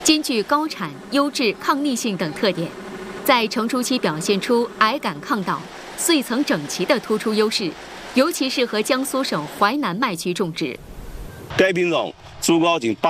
兼具高产、优质、抗逆性等特点，在成熟期表现出矮杆抗倒、碎层整齐的突出优势，尤其适合江苏省淮南麦区种植。 该品种株高仅